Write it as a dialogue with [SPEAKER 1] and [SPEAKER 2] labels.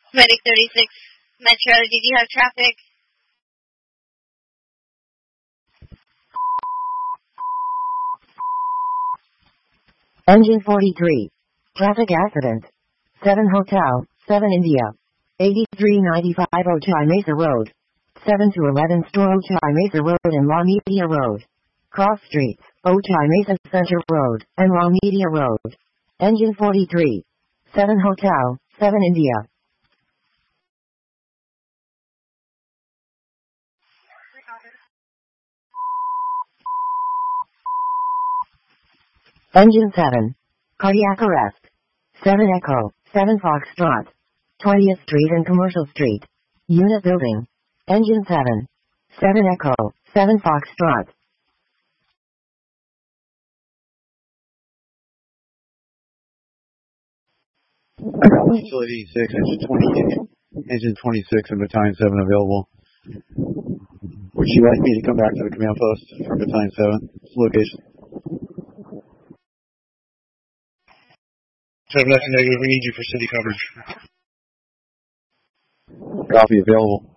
[SPEAKER 1] Medic 36 Metro, did you have traffic?
[SPEAKER 2] Engine 43. Traffic accident. 7 Hotel, 7 India. 8395 Ochai Mesa Road. 7 to 11 Store Ochai Mesa Road and La Media Road. Cross Streets, Ochai Mesa Center Road, and La Media Road. Engine 43. 7 Hotel, 7 India. Engine 7. Cardiac arrest. 7 Echo, 7 Foxtrot. 20th Street and Commercial Street. Unit building. Engine 7. 7 Echo, 7 Foxtrot.
[SPEAKER 3] Facility 6, engine 26 and battalion 7 available. Would you like me to come back to the command post from battalion 7? Location.
[SPEAKER 4] 7, that's negative. We need you for city coverage.
[SPEAKER 3] Copy available.